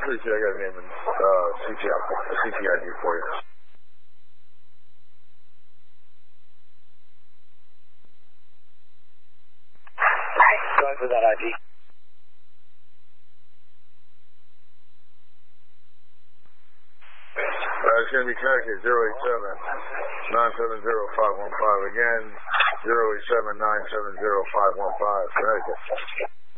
3-2, I got a name and CTID for you. Going for that ID. It's going to be Connecticut 087-970-515. Again, 087-970-515. Connecticut.